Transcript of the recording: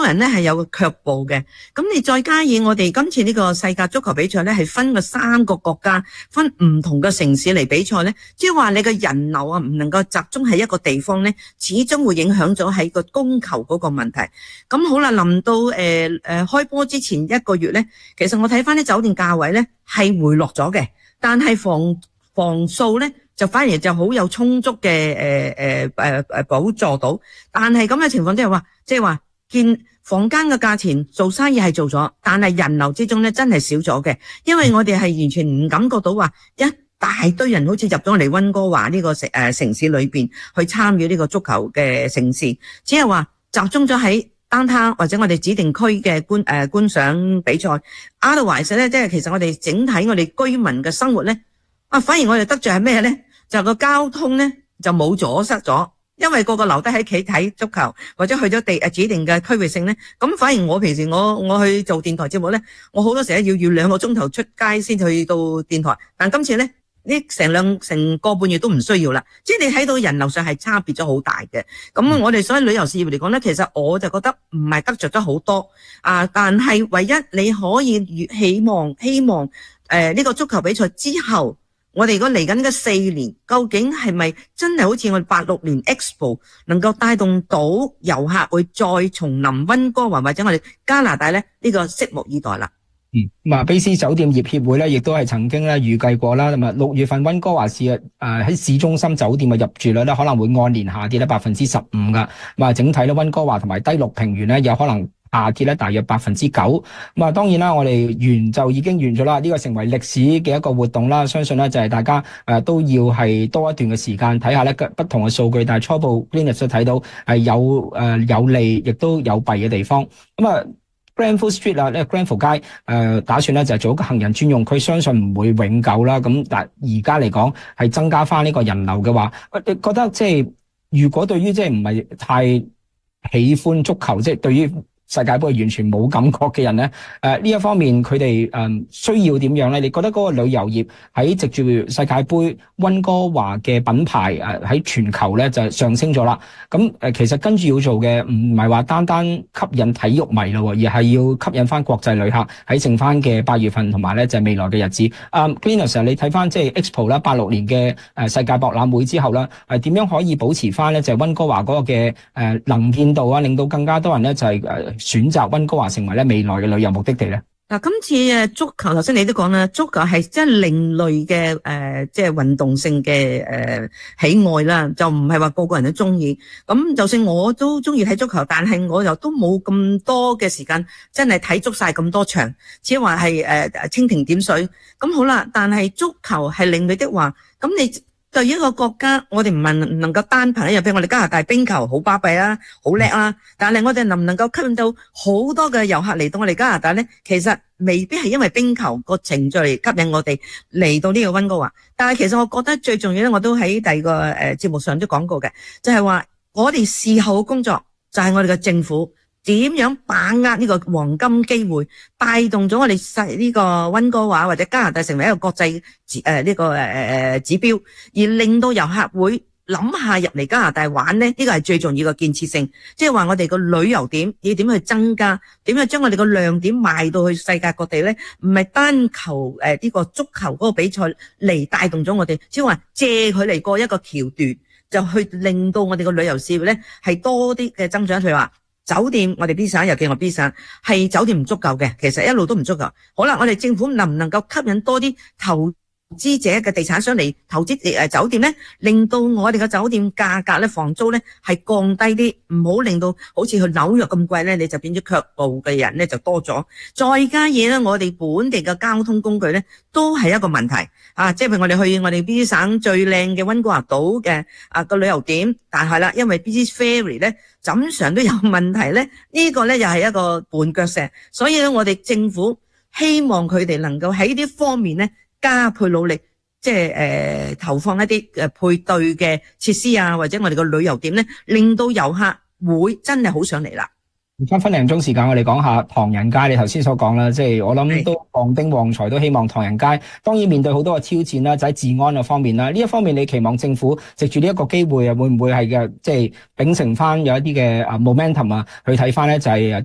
人咧係有個卻步嘅。咁你再加以我哋今次呢個世界足球比賽咧，係分個3個國家，分唔同嘅城市嚟比賽咧，即係話你嘅人流啊，唔能夠集中喺一個地方咧，始終會影響咗喺個供求嗰個問題。咁好啦，臨到開波之前1個月咧，其實我睇翻啲酒店價位咧係回落咗嘅，但係房數咧就反而就好有充足嘅補助到。但係咁嘅情況即係話見房間嘅價錢做生意係做咗，但係人流之中咧真係少咗嘅，因為我哋係完全唔感覺到話一大堆人好似入咗嚟溫哥華呢個城市裏邊去參與呢個足球嘅盛事，只係話集中咗喺downtown或者我哋指定區嘅觀賞比賽。Otherwise 咧，即係其實我哋整體我哋居民嘅生活咧，反而我哋得罪係咩咧？就個交通咧就冇阻塞咗，因為個個留低喺屋企睇足球或者去咗指定嘅區域性咧，咁反而我平時我去做電台節目咧，我好多時候要2個鐘頭出街先去到電台，但今次咧呢成個半月都唔需要啦，即係你睇到人流上係差別咗好大嘅。咁我哋所以旅遊事業嚟講咧，其實我就覺得唔係得着咗好多但係唯一你可以希望呢個足球比賽之後，我哋如果嚟緊嘅4年，究竟係咪真係好似我哋86年 Expo 能夠帶動到遊客會再重臨溫哥華或者我哋加拿大咧？呢個拭目以待啦。 卑斯酒店業協會咧，亦都係曾經咧預計過啦。咁6月份溫哥華市喺市中心酒店嘅入住率咧，可能會按年下跌咧15%噶。咁整體咧溫哥華同埋低陸平原咧，有可能下跌咧大約9%。咁當然啦，我哋就已經完咗啦。呢個成為歷史嘅一個活動啦。相信咧就係大家都要係多一段嘅時間睇下咧不同嘅數據，但係初步 Glynis 都睇到係有利亦都有弊嘅地方。Granville Street 呢 Granville 街打算咧就係做一個行人專用區，相信唔會永久啦。咁但係而家嚟講係增加翻呢個人流嘅話，你覺得即係如果對於即係唔係太喜歡足球，即係對於世界盃完全冇感覺嘅人咧，呢一方面佢哋需要點樣咧？你覺得嗰個旅遊業喺藉住世界盃溫哥華嘅品牌喺全球咧就上升咗啦。咁其實跟住要做嘅唔係話單單吸引體育迷咯，而係要吸引翻國際旅客喺剩翻嘅8月份同埋咧就係未來嘅日子。Glynis 你睇翻即係 Expo 啦，86年嘅世界博覽會之後啦，點樣可以保持翻咧就係溫哥華嗰個嘅能見度啊，令到更加多人咧就係選擇溫哥華成為咧未來嘅旅遊目的地咧？ 嗱，今次足球頭先你都講啦，足球係真係另類嘅即係運動性嘅喜愛啦，就唔係話個個人都中意。咁就算我都中意睇足球，但係我又都冇咁多嘅時間真係睇足晒咁多場，只係話係蜻蜓點水。咁好啦，但係足球係另類的話，咁你對於一個國家，我哋唔能夠單憑一樣，譬如我哋加拿大冰球好巴閉啦，好叻啦，但係我哋能唔能夠吸引到好多嘅遊客嚟到我哋加拿大咧？其實未必係因為冰球個程序嚟吸引我哋嚟到呢個溫哥華，但係其實我覺得最重要咧，我都喺第二個節目上都講過嘅，就係話我哋事後嘅工作就係我哋嘅政府點樣把握呢個黃金機會，帶動咗我哋呢個溫哥華或者加拿大成為一個國際指標，而令到遊客會諗下入嚟加拿大玩呢，呢個係最重要嘅建設性，即係話我哋個旅遊點要點去增加，點樣將我哋個亮點賣到去世界各地呢？唔係單求呢個足球嗰個比賽嚟帶動咗我哋，即係話借佢嚟過一個橋段，就去令到我哋個旅遊事業呢係多啲嘅增長。譬如話酒店，我哋 B 省尤其我 B 省係酒店唔足夠嘅，其實一路都唔足夠。好啦，我哋政府能唔能夠吸引多啲投資者嘅地產商嚟投資酒店咧，令到我哋嘅酒店價格咧、房租咧係降低啲，唔好令到好似去紐約咁貴咧，你就變咗卻步嘅人咧就多咗。再加嘢咧，我哋本地嘅交通工具咧都係一個問題啊！即係譬如我哋去我哋 BC 省最靚嘅溫哥華島嘅個旅遊點，但係啦，因為 BC Ferry 咧怎常都有問題咧，呢個咧又係一個絆腳石，所以咧我哋政府希望佢哋能夠喺呢啲方面咧加倍努力，即係投放一啲配對嘅設施啊，或者我哋個旅遊點咧，令到遊客會真係好上嚟啦。 而家分零鐘時間，我哋講下唐人街。你頭先所講啦，即係我諗都旺丁旺財都希望唐人街，當然面對好多嘅挑戰啦，就喺治安嘅方面啦。呢一方面，你期望政府藉住呢一個機會啊，會唔會係嘅，即係秉承翻有一啲嘅momentum啊，去睇翻咧就係